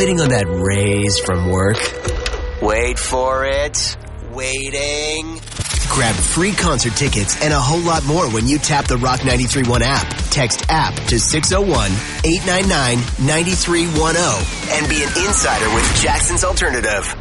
waiting on that raise from work? Wait for it. Waiting. Grab free concert tickets and a whole lot more when you tap the Rock 93.1 app. Text app to 601-899-9310 and be an insider with Jackson's Alternative.